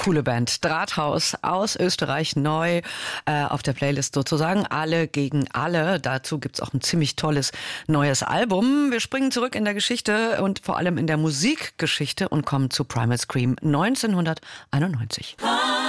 coole Band. Drahthaus aus Österreich, neu auf der Playlist sozusagen. Alle gegen alle. Dazu gibt's auch ein ziemlich tolles neues Album. Wir springen zurück in der Geschichte und vor allem in der Musikgeschichte und kommen zu Primal Scream 1991.